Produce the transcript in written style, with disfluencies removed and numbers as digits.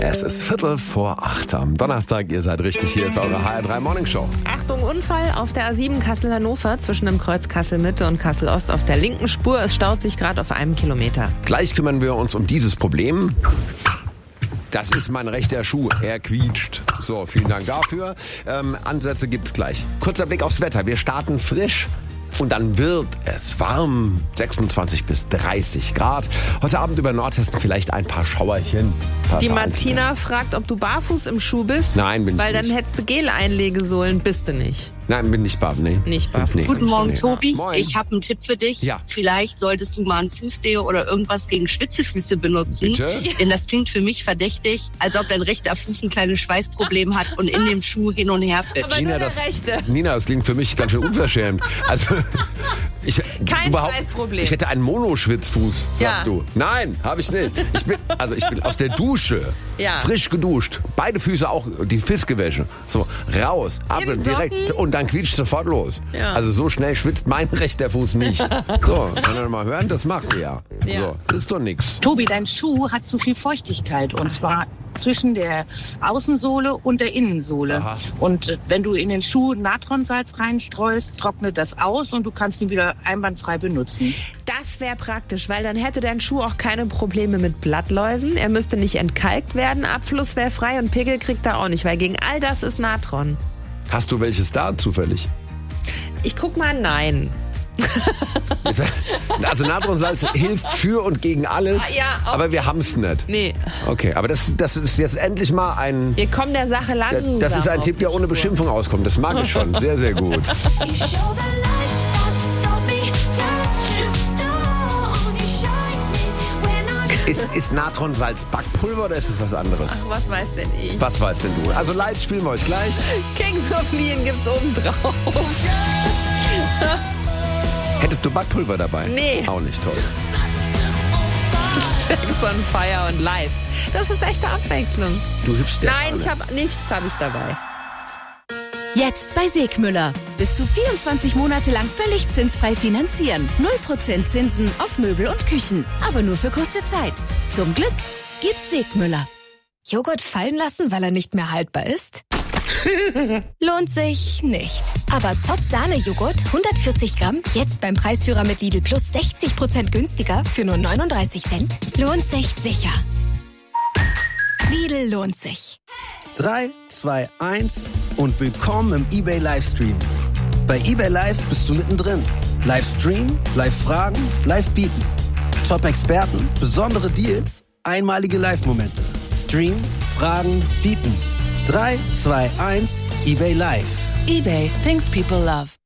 Es ist 7:45 am Donnerstag. Ihr seid richtig. Hier ist eure HR3 Morning Show. Achtung, Unfall auf der A7 Kassel-Hannover zwischen dem Kreuz Kassel-Mitte und Kassel-Ost auf der linken Spur. Es staut sich gerade auf einem Kilometer. Gleich kümmern wir uns um dieses Problem. Das ist mein rechter Schuh. Er quietscht. So, vielen Dank dafür. Ansätze gibt's gleich. Kurzer Blick aufs Wetter. Wir starten frisch. Und dann wird es warm, 26 bis 30 Grad. Heute Abend über Nordhessen vielleicht ein paar Schauerchen. Die Martina fragt, ob du barfuß im Schuh bist. Nein, bin ich Weil nicht. dann hättest du Gel-Einlegesohlen, bist du nicht. Nein, bin nicht barfuß. Nee. Nicht barfuß. Nee. Guten Morgen, Tobi. Moin. Ich habe einen Tipp für dich. Ja. Vielleicht solltest du mal ein Fußdeo oder irgendwas gegen Schwitzefüße benutzen. Bitte? Denn das klingt für mich verdächtig, als ob dein rechter Fuß ein kleines Schweißproblem hat und in dem Schuh hin und her fällt. Aber nur der rechte. Nina, das klingt für mich ganz schön unverschämt. Also, Kein Schweißproblem. Ich hätte einen Monoschwitzfuß, sagst Ja. du. Nein, habe ich nicht. Ich bin aus der Dusche, Ja. frisch geduscht. Beide Füße auch, die Fiskewäsche. So, raus, ab In und direkt. Socken? Und dann quietscht sofort los. Ja. Also so schnell schwitzt mein rechter Fuß nicht. So, kann er mal hören, das macht er ja. Ja. So, das ist doch nix. Tobi, dein Schuh hat zu viel Feuchtigkeit und zwar zwischen der Außensohle und der Innensohle. Aha. Und wenn du in den Schuh Natronsalz reinstreust, trocknet das aus und du kannst ihn wieder einwandfrei benutzen. Das wäre praktisch, weil dann hätte dein Schuh auch keine Probleme mit Blattläusen. Er müsste nicht entkalkt werden, Abfluss wäre frei und Pickel kriegt er auch nicht, weil gegen all das ist Natron. Hast du welches da zufällig? Ich guck mal, nein. Also Natronsalz hilft für und gegen alles, Ja, auch- aber wir haben's nicht. Nee, Okay, aber das ist jetzt endlich mal ein... wir kommen der Sache langsam. Das ist ein auf Tipp, der die ohne Spur. Beschimpfung auskommt. Das mag ich schon. Sehr, sehr gut. You show the lights that stop me, touching star on your shine when I Ist Natronsalz Backpulver oder ist es was anderes? Was weiß denn ich? Was weißt denn du? Also Lights spielen wir euch gleich. Kings of Leon gibt's oben drauf. Hättest du Backpulver dabei? Nee. Auch nicht toll. Sex on Fire und Lights. Das ist echte Abwechslung. Du hilfst dir. Nein, nichts habe ich dabei. Jetzt bei Segmüller. Bis zu 24 Monate lang völlig zinsfrei finanzieren. 0% Zinsen auf Möbel und Küchen. Aber nur für kurze Zeit. Zum Glück gibt's Segmüller. Joghurt fallen lassen, weil er nicht mehr haltbar ist? Lohnt sich nicht. Aber Zott Sahne-Joghurt, 140 Gramm, jetzt beim Preisführer mit Lidl Plus 60% günstiger für nur 39 Cent. Lohnt sich sicher. Lidl lohnt sich. 3, 2, 1 und willkommen im eBay Livestream. Bei eBay Live bist du mittendrin. Livestream, Live-Fragen, Live-Bieten. Top-Experten, besondere Deals, einmalige Live-Momente. Stream, Fragen, Bieten. 3, 2, 1, eBay Live. eBay. Things people love.